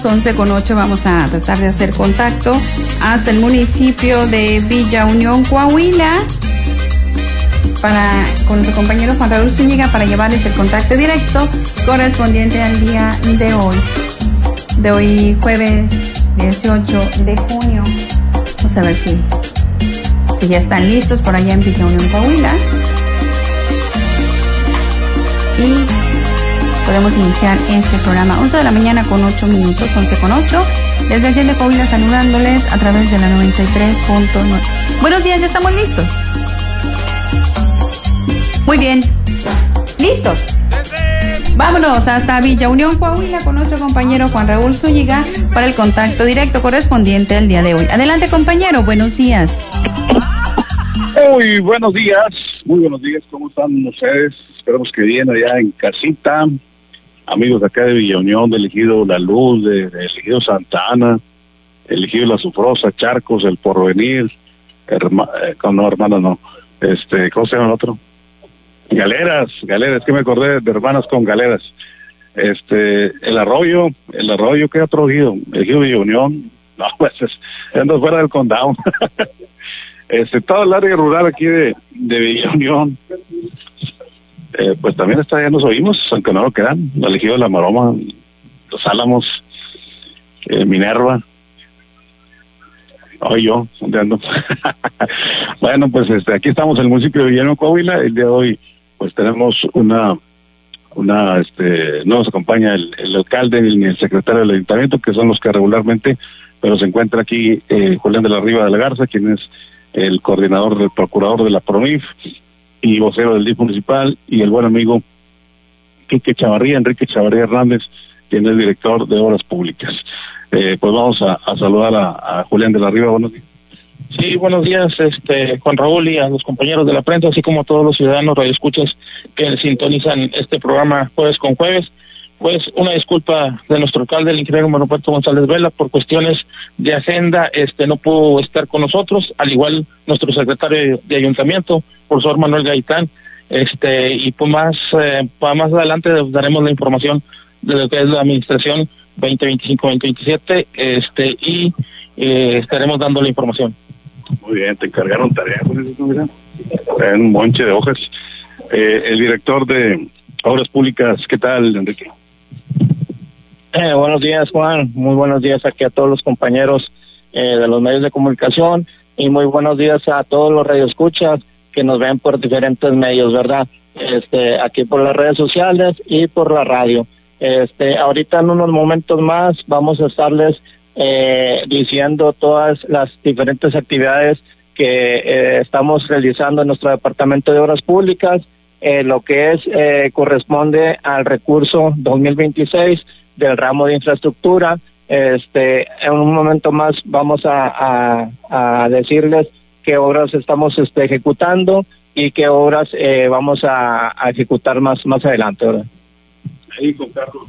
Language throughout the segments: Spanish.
11:08 vamos a tratar de hacer contacto hasta el municipio de Villa Unión, Coahuila, con nuestro compañero Juan Raúl Zúñiga para llevarles el contacto directo correspondiente al día de hoy jueves 18 de junio. Vamos a ver si ya están listos por allá en Villa Unión, Coahuila. Y podemos iniciar este programa. 11 de la mañana con 8 minutos, 11:08. Desde allá de Coahuila saludándoles a través de la 93.9. Buenos días, ya estamos listos. Muy bien. ¿Listos? Vámonos hasta Villa Unión, Coahuila con nuestro compañero Juan Raúl Zúñiga para el contacto directo correspondiente al día de hoy. Adelante, compañero, buenos días. Muy buenos días, ¿cómo están ustedes? Esperamos que bien allá en casita. Amigos de acá de Villa Unión, de Ejido La Luz, de Ejido Santa Ana, Ejido La Sufrosa, Charcos, El Porvenir, ¿cómo se llama el otro? Galeras, que me acordé de hermanas con galeras. El arroyo, ¿qué otro ejido? Ejido Villa Unión, no, pues ando fuera del condado. Todo el área rural aquí de Villa Unión. Pues también ya nos oímos, aunque no lo quedan, el ejido de La Maroma, Los Álamos, Minerva, yo, ¿dónde ando? Bueno, pues aquí estamos en el municipio de Villa Unión, Coahuila. El día de hoy pues tenemos no nos acompaña el alcalde ni el secretario del ayuntamiento, que son los que regularmente, pero se encuentra aquí Julián de la Riva de la Garza, quien es el coordinador del procurador de la PROMIF y vocero del DIF municipal, y el buen amigo Enrique Chavarría Hernández, quien es director de Obras Públicas. Pues vamos a saludar a Julián de la Riva. Buenos días. Sí, buenos días, Juan Raúl, y a los compañeros de la prensa, así como a todos los ciudadanos radioescuchas que sintonizan este programa jueves con jueves. Pues una disculpa de nuestro alcalde, el ingeniero Manuel González Vela, por cuestiones de agenda, no pudo estar con nosotros, al igual nuestro secretario de ayuntamiento, profesor Manuel Gaitán, y pues más adelante daremos la información de lo que es la administración 2025-2027, y estaremos dando la información. Muy bien, te encargaron tarea con eso, mira, un monche de hojas. El director de Obras Públicas, ¿qué tal, Enrique? Buenos días, Juan. Muy buenos días aquí a todos los compañeros de los medios de comunicación, y muy buenos días a todos los radioescuchas que nos ven por diferentes medios, ¿verdad? Aquí por las redes sociales y por la radio. Ahorita en unos momentos más vamos a estarles diciendo todas las diferentes actividades que estamos realizando en nuestro departamento de Obras Públicas, lo que es corresponde al recurso 2026 del ramo de infraestructura. En un momento más vamos a decirles qué obras estamos ejecutando y qué obras vamos a ejecutar más adelante, ¿verdad? Ahí con Carlos.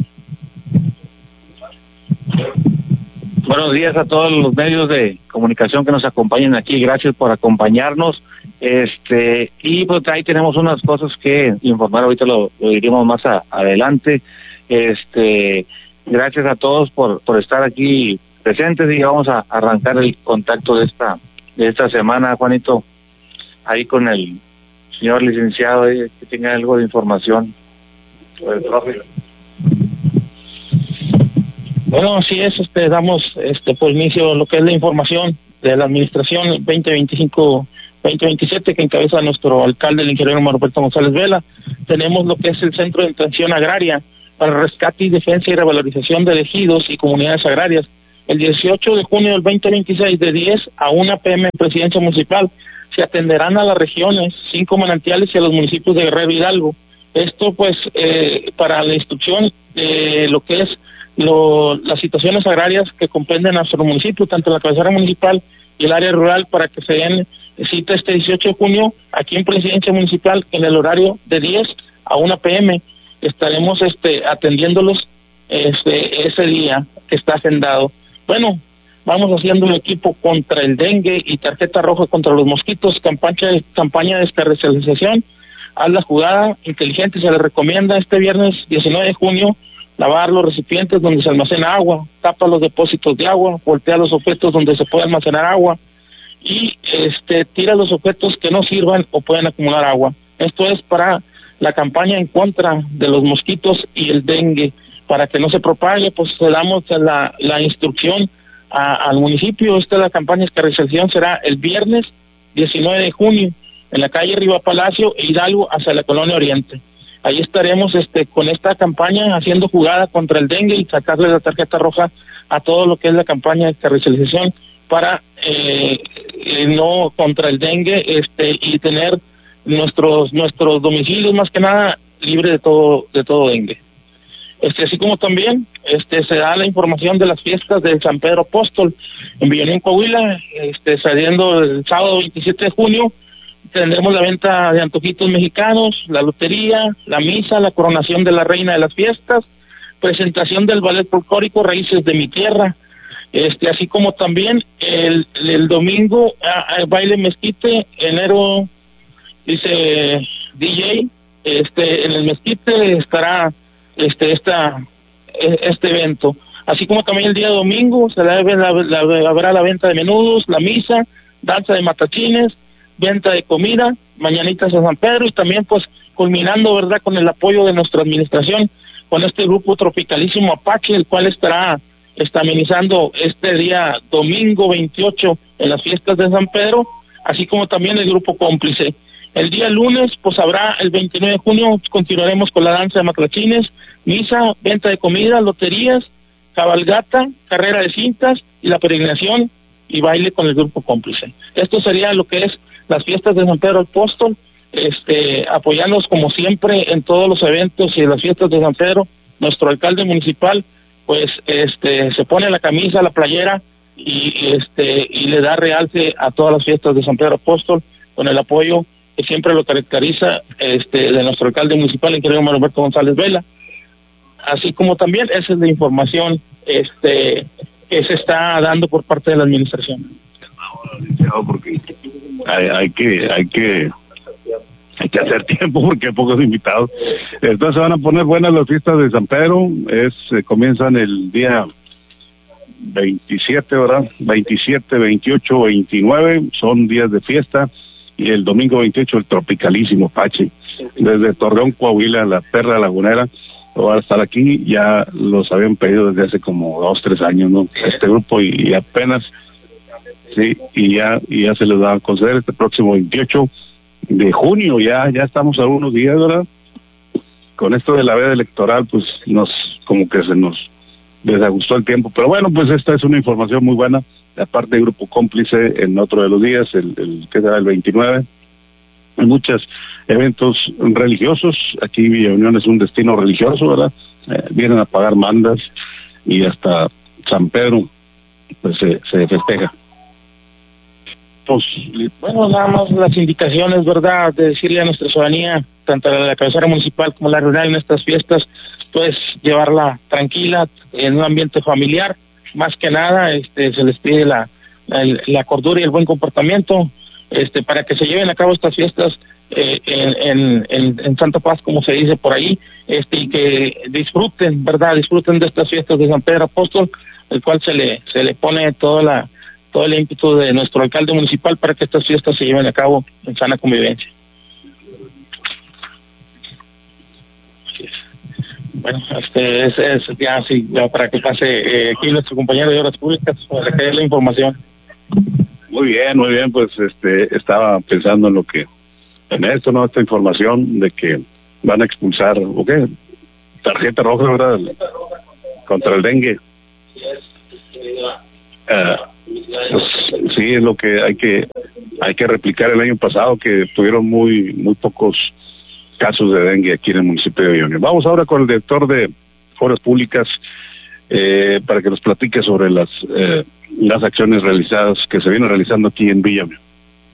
Buenos días a todos los medios de comunicación que nos acompañan aquí, gracias por acompañarnos. Y pues ahí tenemos unas cosas que informar, ahorita lo diremos más adelante. Gracias a todos por estar aquí presentes, y vamos a arrancar el contacto de esta semana, Juanito, ahí con el señor licenciado, que tenga algo de información sobre el profe. Bueno, así es, damos por inicio lo que es la información de la administración 2025-2027 que encabeza nuestro alcalde, el ingeniero Manuel González Vela. Tenemos lo que es el Centro de Atención Agraria para rescate y defensa y revalorización de ejidos y comunidades agrarias. El 18 de junio del 2026, de 10 a 1 p.m. en Presidencia Municipal, se atenderán a las regiones 5 manantiales y a los municipios de Guerrero y Hidalgo. Esto pues para la instrucción de lo que es las situaciones agrarias que comprenden a nuestro municipio, tanto la cabecera municipal y el área rural, para que se den cita este 18 de junio aquí en Presidencia Municipal en el horario de 10 a 1 p.m. Estaremos atendiéndolos ese día que está agendado. Bueno, vamos haciendo un equipo contra el dengue y tarjeta roja contra los mosquitos, campaña de esterilización. Haz la jugada inteligente, se le recomienda este viernes 19 de junio lavar los recipientes donde se almacena agua, tapa los depósitos de agua, voltea los objetos donde se puede almacenar agua y tira los objetos que no sirvan o pueden acumular agua. Esto es para la campaña en contra de los mosquitos y el dengue. Para que no se propague, pues le damos la instrucción al municipio. La campaña de esterilización será el viernes 19 de junio en la calle Riva Palacio e Hidalgo hacia la Colonia Oriente. Ahí estaremos con esta campaña haciendo jugada contra el dengue y sacarle la tarjeta roja a todo lo que es la campaña de esterilización para no contra el dengue y tener nuestros domicilios más que nada libres de todo dengue. Así como también se da la información de las fiestas de San Pedro Apóstol en Villa Unión, Coahuila, saliendo el sábado 27 de junio. Tendremos la venta de antojitos mexicanos, la lotería, la misa, la coronación de la reina de las fiestas, presentación del ballet folclórico Raíces de mi Tierra, así como también el domingo baile mezquite, enero, dice DJ, en el mezquite estará este evento, así como también el día domingo habrá la venta de menudos, la misa, danza de matachines, venta de comida, mañanitas a San Pedro y también pues culminando, ¿verdad?, con el apoyo de nuestra administración con este grupo Tropicalísimo Apache, el cual está amenizando este día domingo 28 en las fiestas de San Pedro, así como también el grupo Cómplice. El día lunes, pues habrá el 29 de junio, continuaremos con la danza de matlachines, misa, venta de comida, loterías, cabalgata, carrera de cintas y la peregrinación y baile con el grupo Cómplice. Esto sería lo que es las fiestas de San Pedro Apóstol, apoyándonos como siempre en todos los eventos y en las fiestas de San Pedro. Nuestro alcalde municipal, pues, se pone la camisa, la playera y le da realce a todas las fiestas de San Pedro Apóstol con el apoyo que siempre lo caracteriza de nuestro alcalde municipal, ingeniero Roberto González Vela, así como también esa es la información que se está dando por parte de la administración. Porque hay que hacer tiempo porque hay pocos invitados. Entonces se van a poner buenas las fiestas de San Pedro. Comienzan el día 27, ¿verdad? 27, 28, 29 son días de fiesta. Y el domingo 28 el Tropicalísimo Apache. Desde Torreón, Coahuila, la Perla Lagunera, van a estar aquí. Ya los habían pedido desde hace como 2-3 años, ¿no? Este grupo y apenas, sí, y ya se les va a conceder este próximo 28 de junio. Ya estamos a unos días, ¿verdad? Con esto de la veda electoral, pues como que se nos desajustó el tiempo. Pero bueno, pues esta es una información muy buena. Aparte del grupo Cómplice, en otro de los días, el que será el 29, hay muchos eventos religiosos. Aquí Villa Unión es un destino religioso, ¿verdad? Vienen a pagar mandas y hasta San Pedro pues se festeja. Pues, bueno, nada más las indicaciones, ¿verdad?, de decirle a nuestra ciudadanía, tanto a la cabecera municipal como la rural en estas fiestas, pues llevarla tranquila, en un ambiente familiar. Más que nada, se les pide la cordura y el buen comportamiento, para que se lleven a cabo estas fiestas en Santa Paz, como se dice por ahí, y que disfruten, ¿verdad? Disfruten de estas fiestas de San Pedro Apóstol, el cual se le pone todo el ímpetu de nuestro alcalde municipal para que estas fiestas se lleven a cabo en sana convivencia. Bueno, es ya así, ya para que pase aquí nuestro compañero de Obras Públicas para que dé la información. Muy bien, pues estaba pensando en esto, ¿no? Esta información de que van a expulsar, ¿o qué? Tarjeta roja, ¿verdad? Contra el dengue. Pues sí, es lo que hay que replicar el año pasado, que tuvieron muy pocos casos de dengue aquí en el municipio de Villa Unión. Vamos ahora con el director de Obras Públicas para que nos platique sobre las acciones realizadas que se vienen realizando aquí en Villa Unión.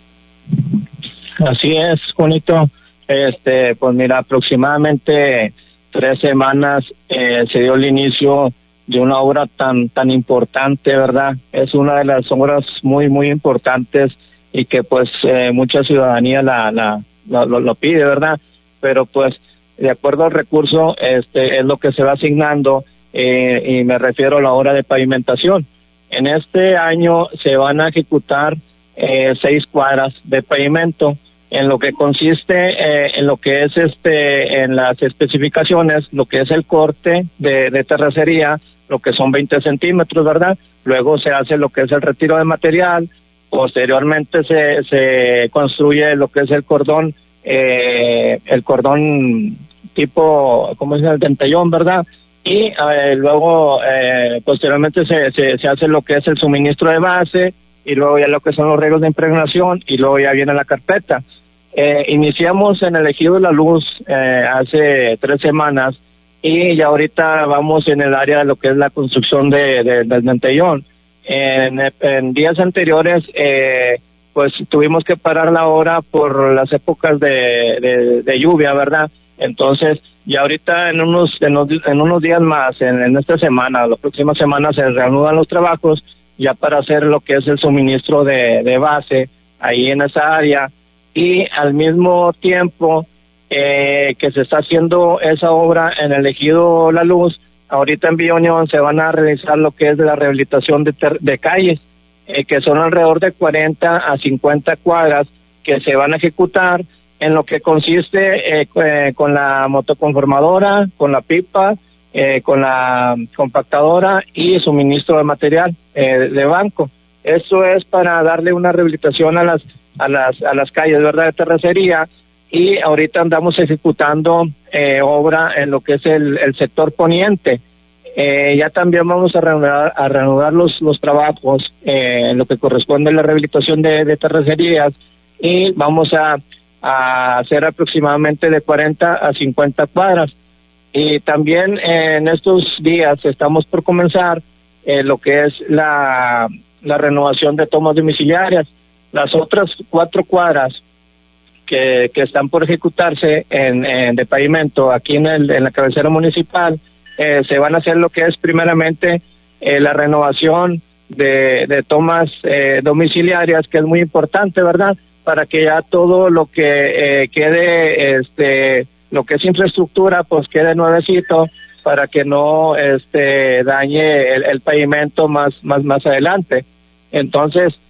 Así es, Juanito. Pues mira, aproximadamente 3 semanas se dio el inicio de una obra tan importante, ¿verdad? Es una de las obras muy importantes y que pues mucha ciudadanía lo pide, ¿verdad? Pero pues de acuerdo al recurso, es lo que se va asignando, y me refiero a la obra de pavimentación. En este año se van a ejecutar 6 cuadras de pavimento, en lo que consiste, en lo que es en las especificaciones, lo que es el corte de terracería, lo que son 20 centímetros, ¿verdad? Luego se hace lo que es el retiro de material, posteriormente se construye lo que es el cordón tipo, ¿cómo es? El dentellón, ¿verdad? Y luego posteriormente se hace lo que es el suministro de base, y luego ya lo que son los riegos de impregnación, y luego ya viene la carpeta. Iniciamos en el Ejido de la Luz hace 3 semanas, y ya ahorita vamos en el área de lo que es la construcción del dentellón. En días anteriores pues tuvimos que parar la obra por las épocas de lluvia, ¿verdad? Entonces ya ahorita en unos días más, en esta semana, la próxima semana, se reanudan los trabajos ya para hacer lo que es el suministro de base ahí en esa área, y al mismo tiempo que se está haciendo esa obra en el Ejido La Luz, ahorita en Villa Unión se van a realizar lo que es la rehabilitación de calles, que son alrededor de 40 a 50 cuadras que se van a ejecutar, en lo que consiste con la motoconformadora, con la pipa, con la compactadora y suministro de material de banco. Eso es para darle una rehabilitación a las calles, ¿verdad?, de terracería. Y ahorita andamos ejecutando obra en lo que es el sector poniente. Ya también vamos a reanudar los trabajos en lo que corresponde a la rehabilitación de terracerías, y vamos a hacer aproximadamente de 40 a 50 cuadras. Y también en estos días estamos por comenzar lo que es la renovación de tomas domiciliarias. Las otras 4 cuadras que están por ejecutarse de pavimento aquí en la cabecera municipal, se van a hacer lo que es primeramente la renovación de tomas domiciliarias, que es muy importante, ¿verdad?, para que ya todo lo que quede, lo que es infraestructura, pues quede nuevecito, para que no dañe el pavimento más adelante. Entonces,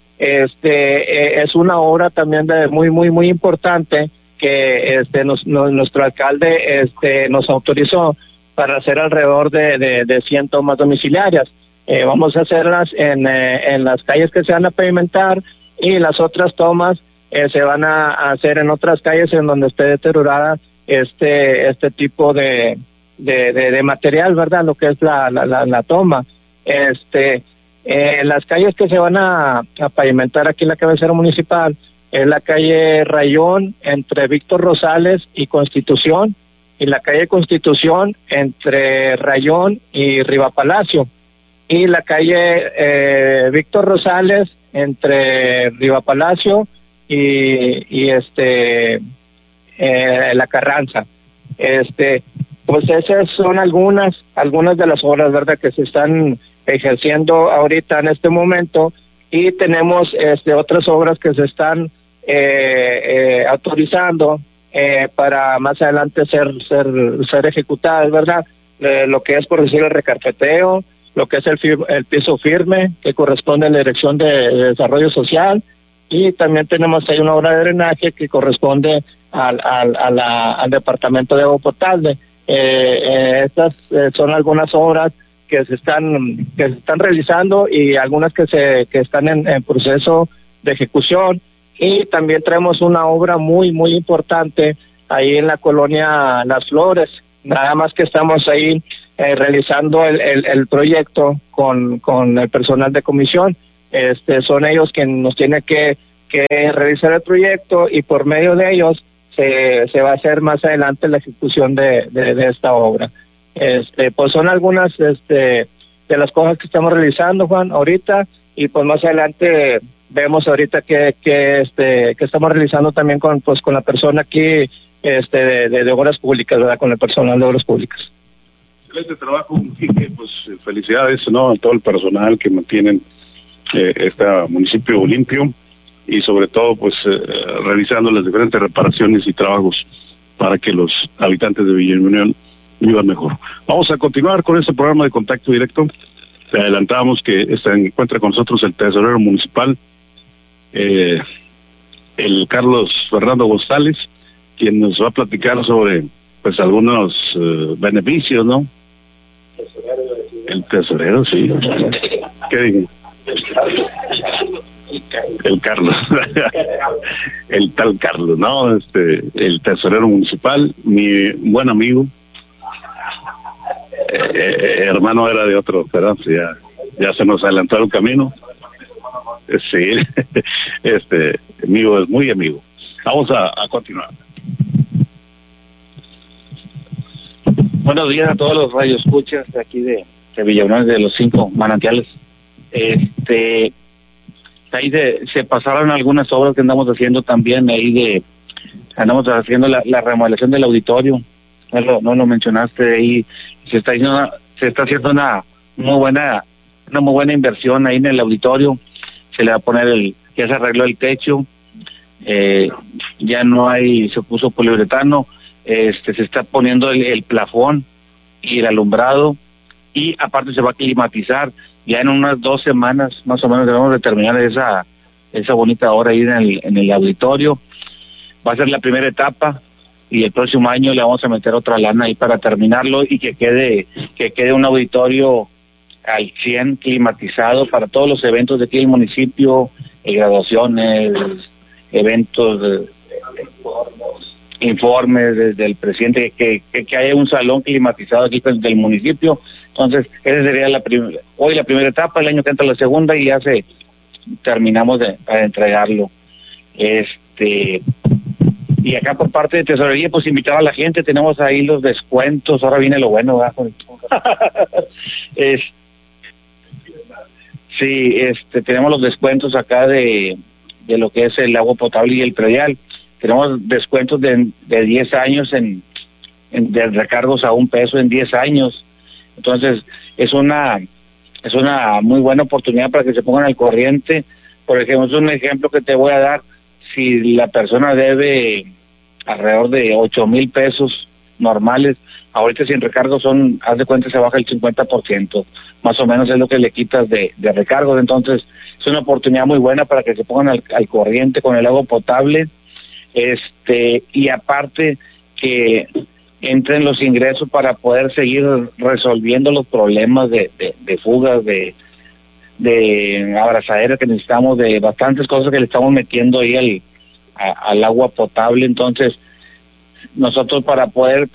es una obra también muy importante que nuestro alcalde nos autorizó para hacer alrededor de 100 tomas domiciliarias. Vamos a hacerlas en las calles que se van a pavimentar, y las otras tomas se van a hacer en otras calles en donde esté deteriorada este tipo de material, ¿verdad?, lo que es la toma. Las calles que se van a pavimentar aquí en la cabecera municipal es la calle Rayón entre Víctor Rosales y Constitución, y la calle Constitución entre Rayón y Rivapalacio, y la calle Víctor Rosales entre Rivapalacio y La Carranza. Pues esas son algunas de las obras, ¿verdad?, que se están ejerciendo ahorita en este momento, y tenemos otras obras que se están autorizando para más adelante ser ejecutadas, ¿verdad? Lo que es, por decir, el recarpeteo, lo que es el piso firme, que corresponde a la Dirección de Desarrollo Social, y también tenemos ahí una obra de drenaje que corresponde al Departamento de Agua Potable. Estas son algunas obras que se están realizando, y algunas que están en proceso de ejecución. Y también traemos una obra muy importante ahí en la colonia Las Flores. Nada más que estamos ahí realizando el proyecto con el personal de comisión. Son ellos quienes nos tienen que realizar el proyecto, y por medio de ellos se va a hacer más adelante la ejecución de esta obra. Pues son algunas de las cosas que estamos realizando, Juan, ahorita, y pues más adelante vemos ahorita que estamos realizando también con la persona aquí de Obras Públicas, ¿verdad?, con el personal de Obras Públicas. Excelente trabajo, Quique, pues felicidades, ¿no?, a todo el personal que mantienen este municipio limpio, y sobre todo pues realizando las diferentes reparaciones y trabajos para que los habitantes de Villa Unión vivan mejor. Vamos a continuar con este programa de contacto directo. Te adelantábamos que se encuentra con nosotros el tesorero municipal, el Carlos Fernando González, quien nos va a platicar sobre pues algunos beneficios, ¿no? El tesorero, sí. ¿Qué digo? El Carlos. El tal Carlos, ¿no? El tesorero municipal, mi buen amigo. Hermano era de otro, ¿verdad? Ya se nos adelantó el camino. Sí, amigo es muy amigo. Vamos a continuar. Buenos días a todos los radioescuchas de aquí de Villaunión, de los 5 manantiales. Ahí se pasaron algunas obras que andamos haciendo también, andamos haciendo la remodelación del auditorio, no lo mencionaste, ahí se está haciendo una muy buena inversión ahí en el auditorio. Se le va a poner ya se arregló el techo, ya no se puso poliuretano, se está poniendo el plafón y el alumbrado, y aparte se va a climatizar. Ya en unas 2 semanas más o menos debemos de terminar esa bonita obra ahí en el auditorio. Va a ser la primera etapa, y el próximo año le vamos a meter otra lana ahí para terminarlo, y que quede un auditorio al 100 climatizado para todos los eventos de aquí del municipio, graduaciones, eventos, informes del presidente, que haya un salón climatizado aquí del municipio. Entonces, esa sería hoy la primera etapa, el año que entra la segunda, y ya terminamos de entregarlo. Y acá por parte de Tesorería, pues invitar a la gente, tenemos ahí los descuentos, ahora viene lo bueno, ¿verdad? Sí, tenemos los descuentos acá de lo que es el agua potable y el predial. Tenemos descuentos de 10 años de recargos a $1 en 10 años. Entonces, es una muy buena oportunidad para que se pongan al corriente. Por ejemplo, es un ejemplo que te voy a dar. Si la persona debe alrededor de 8,000 pesos normales, ahorita sin recargo haz de cuenta, se baja el 50%. Más o menos es lo que le quitas de recargos. Entonces, es una oportunidad muy buena para que se pongan al corriente con el agua potable. Y aparte que entren los ingresos para poder seguir resolviendo los problemas de fugas, de abrazaderas que necesitamos, de bastantes cosas que le estamos metiendo ahí al agua potable. Entonces, nosotros para poder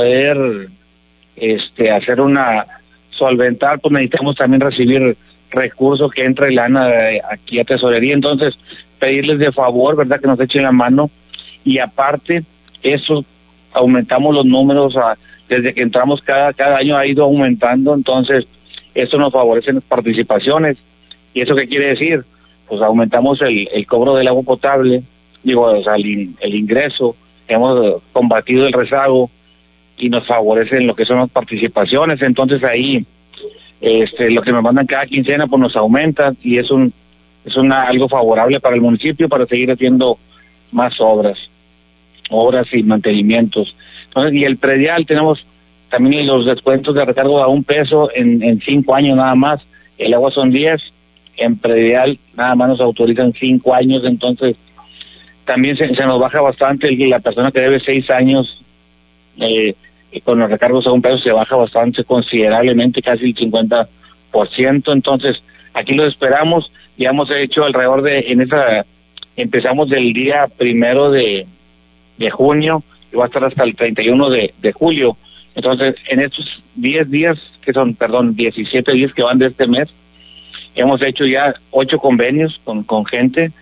hacer solventar, pues necesitamos también recibir recursos que entre lana aquí a Tesorería. Entonces, pedirles de favor, ¿verdad?, que nos echen la mano. Y aparte, eso aumentamos los números, desde que entramos cada año ha ido aumentando. Entonces esto nos favorece las participaciones. ¿Y eso qué quiere decir? Pues aumentamos el cobro del agua potable, el ingreso, hemos combatido el rezago y nos favorecen lo que son las participaciones. Entonces ahí lo que nos mandan cada quincena pues nos aumenta, y es algo favorable para el municipio para seguir haciendo más obras y mantenimientos. Entonces, y el predial, tenemos también los descuentos de recargo a $1 en 5 años nada más. El agua son 10, en predial nada más nos autorizan 5 años. Entonces también se nos baja bastante. La persona que debe 6 años con los recargos a $1 se baja bastante, considerablemente, casi el 50%. Entonces aquí lo esperamos. Ya hemos hecho alrededor empezamos del día 1 de junio y va a estar hasta el 31 de julio. Entonces, en estos 17 días que van de este mes, hemos hecho ya 8 convenios con gente,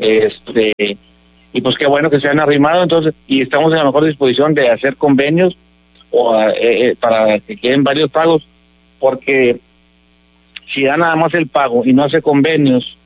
y pues qué bueno que se han arrimado. Entonces, y estamos en la mejor disposición de hacer convenios para que queden varios pagos, porque si da nada más el pago y no hace convenios,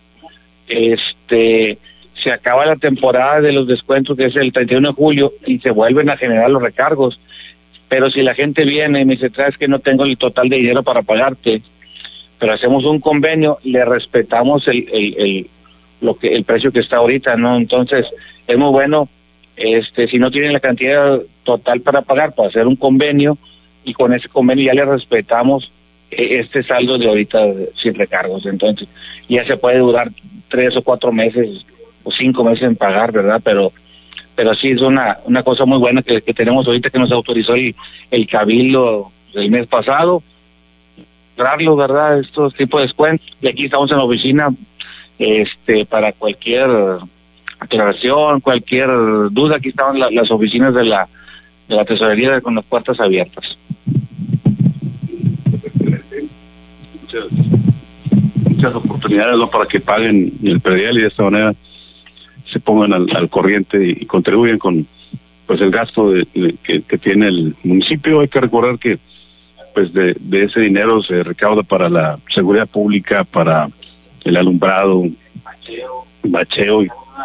se acaba la temporada de los descuentos, que es el 31 de julio, y se vuelven a generar los recargos. Pero si la gente viene y me dice, traes que no tengo el total de dinero para pagarte, pero hacemos un convenio, le respetamos el precio que está ahorita, ¿no? Entonces, es muy bueno, si no tienen la cantidad total para pagar, para hacer un convenio, y con ese convenio ya le respetamos este saldo de ahorita sin recargos. Entonces ya se puede durar 3 o 4 meses o 5 meses en pagar, ¿verdad? Pero sí es una cosa muy buena que tenemos ahorita, que nos autorizó el Cabildo el mes pasado, darlo, ¿verdad? Estos tipos de descuentos. Y aquí estamos en la oficina para cualquier aclaración, cualquier duda. Aquí están las oficinas de la tesorería con las puertas abiertas. Muchas oportunidades, ¿no?, para que paguen el predial y de esta manera se pongan al corriente y contribuyen con pues el gasto que tiene el municipio. Hay que recordar que pues de ese dinero se recauda para la seguridad pública, para el alumbrado, bacheo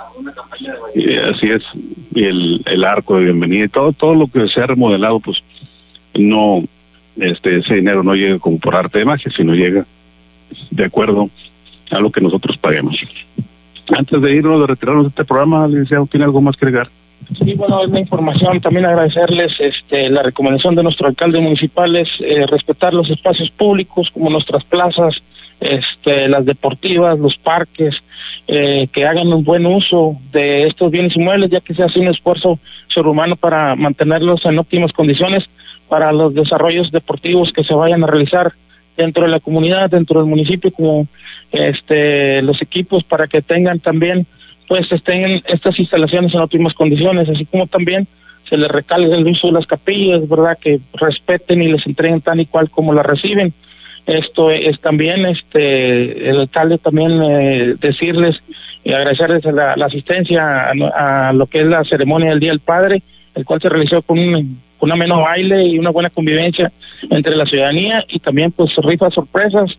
y así es, y el arco de bienvenida y todo lo que se ha remodelado, pues no, ese dinero no llega como por arte de magia, sino llega de acuerdo a lo que nosotros paguemos. Antes de irnos, de retirarnos de este programa, licenciado, ¿tiene algo más que agregar? Sí, bueno, es la información. También agradecerles la recomendación de nuestro alcalde municipal es respetar los espacios públicos como nuestras plazas, las deportivas, los parques, que hagan un buen uso de estos bienes inmuebles, ya que se hace un esfuerzo sobrehumano para mantenerlos en óptimas condiciones para los desarrollos deportivos que se vayan a realizar dentro de la comunidad, dentro del municipio, como los equipos, para que tengan también pues estén estas instalaciones en óptimas condiciones, así como también se les recalca el uso de las capillas, ¿verdad?, que respeten y les entreguen tan y cual como las reciben. Esto es también el alcalde también decirles y agradecerles la asistencia a lo que es la ceremonia del Día del Padre, el cual se realizó con un ameno baile y una buena convivencia entre la ciudadanía, y también pues rifas sorpresas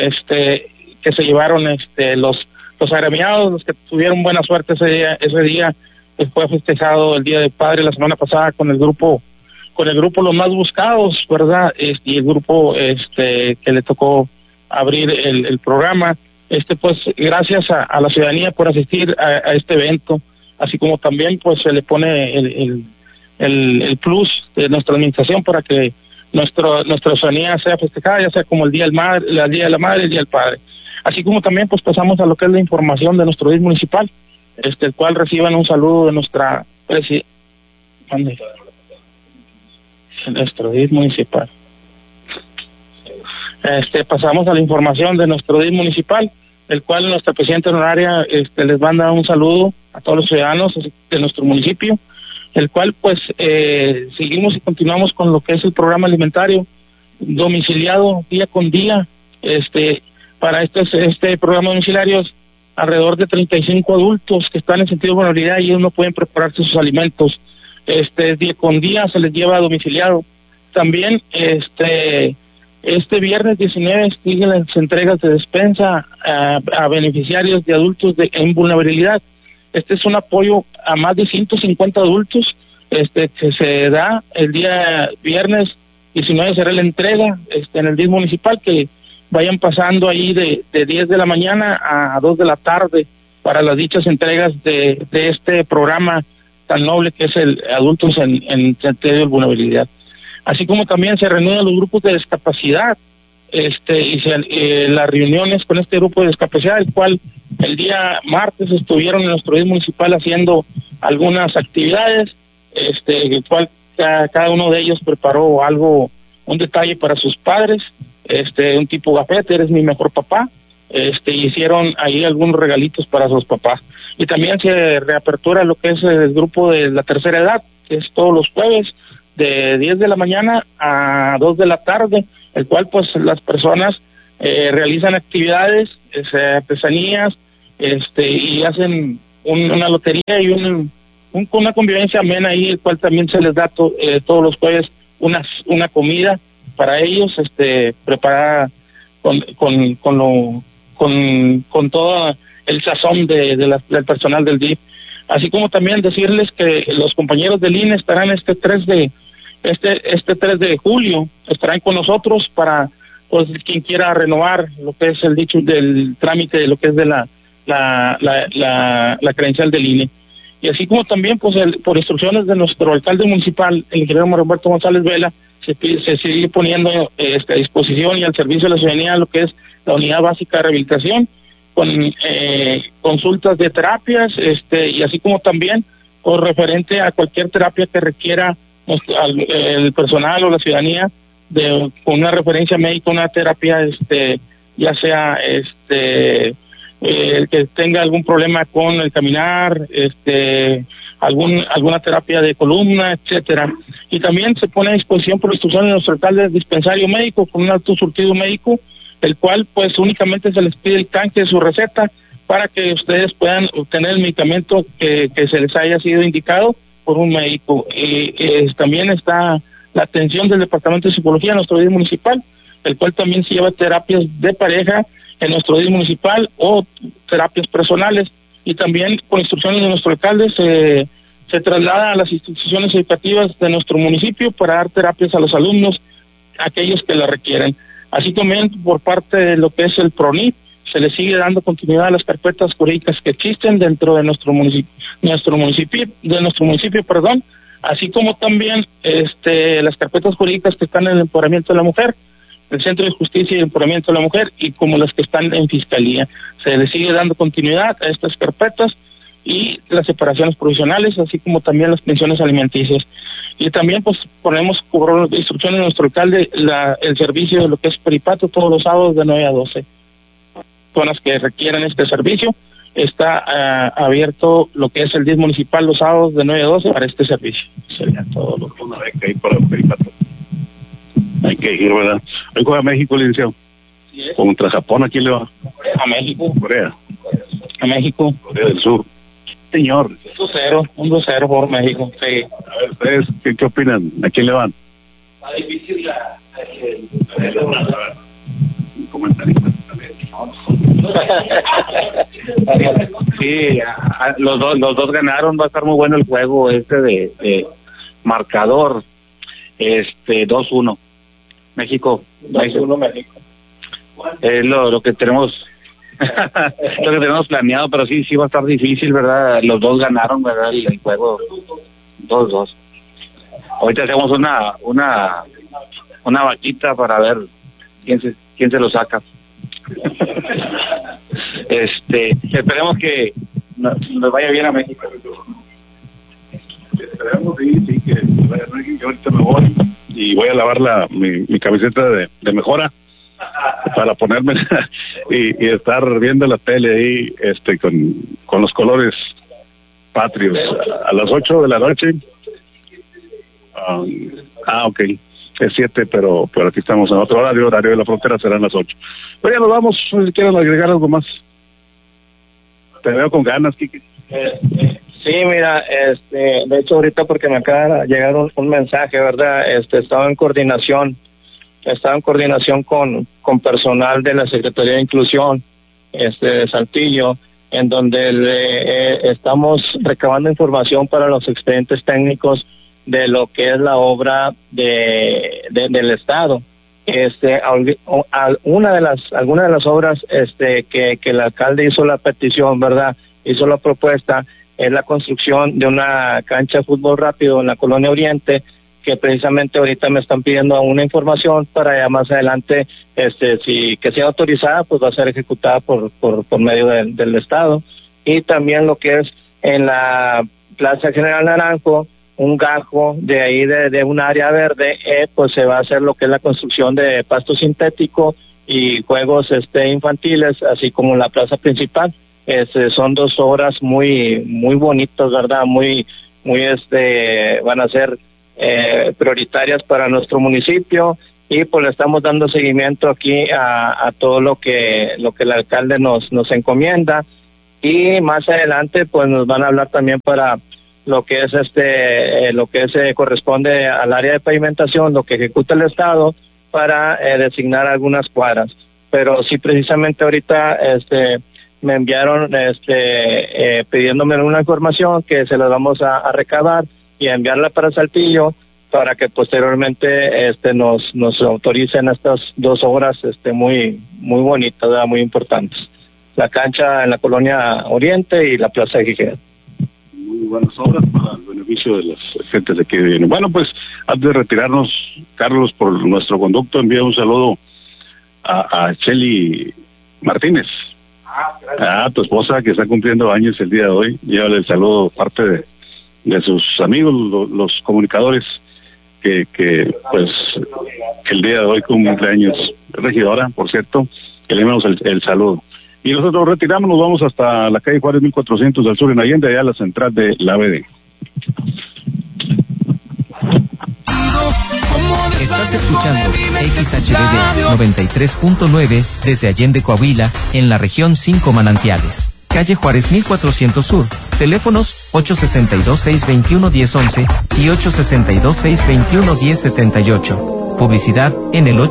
que se llevaron los agremiados, los que tuvieron buena suerte ese día que fue festejado el Día del Padre la semana pasada con el grupo Los Más Buscados, ¿verdad? Y el grupo que le tocó abrir el programa. Pues gracias a la ciudadanía por asistir a este evento, así como también pues se le pone el plus de nuestra administración para que nuestra ciudadanía sea festejada, ya sea como el Día de la Madre, el Día del Padre. Así como también pues pasamos a lo que es la información de nuestro DIF municipal, el cual reciban un saludo de nuestra presidenta. Nuestro DIF municipal. Pasamos a la información de nuestro DIF municipal, el cual nuestra presidenta honoraria les manda un saludo a todos los ciudadanos de nuestro municipio, el cual pues seguimos y continuamos con lo que es el programa alimentario domiciliado día con día. Para este programa domiciliario, alrededor de 35 adultos que están en sentido de vulnerabilidad y ellos no pueden prepararse sus alimentos. Día con día se les lleva a domiciliado. También este viernes 19 siguen las entregas de despensa a beneficiarios de adultos en vulnerabilidad. Es un apoyo a más de 150 adultos que se da el día viernes 19. Será la entrega en el DIF municipal, que vayan pasando ahí de 10 de la mañana a 2 de la tarde para las dichas entregas de este programa tan noble que es el adultos en sentido de vulnerabilidad. Así como también se reúnen los grupos de discapacidad y las reuniones con este grupo de discapacidad, el cual el día martes estuvieron en nuestro DIF municipal haciendo algunas actividades, el cual cada uno de ellos preparó un detalle para sus padres, un tipo gafete, eres mi mejor papá, hicieron ahí algunos regalitos para sus papás. Y también se reapertura lo que es el grupo de la tercera edad, que es todos los jueves de 10 de la mañana a 2 de la tarde, el cual pues las personas realizan actividades, artesanías, y hacen una lotería y una convivencia amena ahí, el cual también se les da todos los jueves una comida para ellos, preparada con todo el sazón del personal del DIF. Así como también decirles que los compañeros del INE estarán este 3 de julio, estarán con nosotros para pues quien quiera renovar lo que es el dicho del trámite de lo que es de la credencial del INE. y así como también pues por instrucciones de nuestro alcalde municipal, el ingeniero Roberto González Vela, se sigue poniendo a disposición y al servicio de la ciudadanía lo que es la unidad básica de rehabilitación, con consultas de terapias, y así como también por referente a cualquier terapia que requiera el personal o la ciudadanía con una referencia médica, una terapia, ya sea el que tenga algún problema con el caminar, alguna terapia de columna, etcétera. Y también se pone a disposición por instrucción de nuestro alcalde dispensario médico con un alto surtido médico, el cual pues únicamente se les pide el tanque de su receta para que ustedes puedan obtener el medicamento que se les haya sido indicado por un médico. También está la atención del Departamento de Psicología en nuestro DIF municipal, el cual también se lleva terapias de pareja en nuestro DIF municipal o terapias personales, y también por instrucciones de nuestro alcalde se traslada a las instituciones educativas de nuestro municipio para dar terapias a los alumnos, aquellos que la requieren. Así también por parte de lo que es el PRONIT, se le sigue dando continuidad a las carpetas jurídicas que existen dentro de nuestro municipio, así como también las carpetas jurídicas que están en el empoderamiento de la mujer, el Centro de Justicia y Empoderamiento de la Mujer, y como las que están en Fiscalía. Se le sigue dando continuidad a estas carpetas y las separaciones provisionales, así como también las pensiones alimenticias. Y también pues ponemos por instrucciones de nuestro alcalde el servicio de lo que es peripato todos los sábados de 9 a 12. Personas que requieran este servicio, está abierto lo que es el DIF municipal los sábados de 9 a 12 para este servicio. Sería todo lo que una beca ahí para el peripato. Hay que ir, ¿verdad? Hoy juega México, licenciado. Sí, contra Japón, ¿a quién le va? A México. Corea. A México. Corea del Sur. Señor. 1-0 por México, sí. A ver, ¿ustedes qué opinan? ¿A quién le van? Está difícil un comentarista también. Sí, los dos ganaron, va a estar muy bueno el juego de marcador, 2-1. México. 2-1 México. Es lo que tenemos lo que tenemos planeado, pero sí va a estar difícil, ¿verdad? Los dos ganaron, ¿verdad? El juego 2-2. Ahorita hacemos una vaquita para ver quién se lo saca. Esperemos que nos vaya bien a México. Esperemos, sí, que vaya a México. Yo ahorita me voy y voy a lavar mi camiseta de mejora para ponerme y estar viendo la tele ahí con los colores patrios a las 8 de la noche. Ok, es 7, pero aquí estamos en otro horario de la frontera, serán las 8. Pero ya nos vamos, si quieren agregar algo más. Te veo con ganas, Kiki. Sí, mira, de hecho ahorita porque me acaba de llegar un mensaje, ¿verdad? Estaba en coordinación con personal de la Secretaría de Inclusión, de Saltillo, en donde estamos recabando información para los expedientes técnicos de lo que es la obra del Estado. Alguna de las obras que el alcalde hizo la petición, ¿verdad? Hizo la propuesta, es la construcción de una cancha de fútbol rápido en la Colonia Oriente, que precisamente ahorita me están pidiendo una información para ya más adelante, que sea autorizada, pues va a ser ejecutada por medio del Estado. Y también lo que es en la Plaza General Naranjo, un gajo de ahí de un área verde, pues se va a hacer lo que es la construcción de pasto sintético y juegos infantiles, así como la plaza principal. Son dos obras muy bonitas, ¿verdad? Muy van a ser prioritarias para nuestro municipio, y pues le estamos dando seguimiento aquí a todo lo que el alcalde nos encomienda, y más adelante pues nos van a hablar también para lo que es corresponde al área de pavimentación, lo que ejecuta el Estado para designar algunas cuadras. Pero sí, precisamente ahorita me enviaron pidiéndome una información que se la vamos a recabar y a enviarla para Saltillo para que posteriormente nos autoricen estas dos obras muy bonitas, ¿verdad? Muy importantes. La cancha en la Colonia Oriente y la Plaza de Gijera. Muy buenas obras para el beneficio de las gentes de aquí de Unión. Bueno, pues antes de retirarnos, Carlos, por nuestro conducto, envía un saludo a Chely Martínez, a tu esposa que está cumpliendo años el día de hoy. Llévale el saludo parte de sus amigos, los comunicadores, que el día de hoy cumple años. Regidora, por cierto, que le enviamos el saludo. Y nosotros retiramos, nos vamos hasta la calle Juárez 1400 del sur en Allende, allá a la central de la ABD. Estás escuchando XHBD 93.9 desde Allende, Coahuila, en la región 5 Manantiales. Calle Juárez 1400 Sur. Teléfonos 862-621-1011 y 862-621-1078. Publicidad en el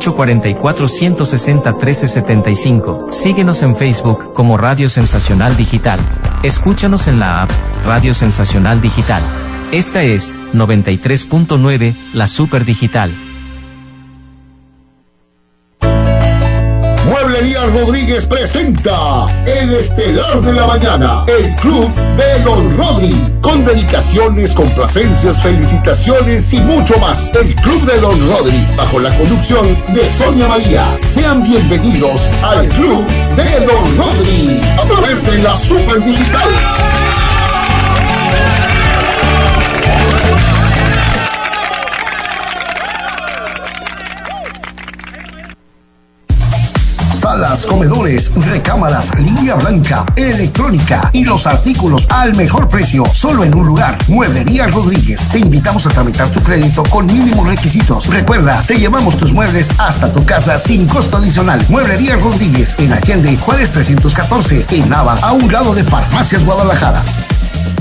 844-160-1375. Síguenos en Facebook como Radio Sensacional Digital. Escúchanos en la app Radio Sensacional Digital. Esta es 93.9, la Super Digital. Mueblería Rodríguez presenta El Estelar de la Mañana, el Club de Don Rodri, con dedicaciones, complacencias, felicitaciones y mucho más. El Club de Don Rodri, bajo la conducción de Sonia María. Sean bienvenidos al Club de Don Rodri, a través de la Super Digital. Salas, comedores, recámaras, línea blanca, electrónica y los artículos al mejor precio, solo en un lugar. Mueblería Rodríguez. Te invitamos a tramitar tu crédito con mínimos requisitos. Recuerda, te llevamos tus muebles hasta tu casa sin costo adicional. Mueblería Rodríguez en Allende, Juárez 314, en Nava, a un lado de Farmacias Guadalajara.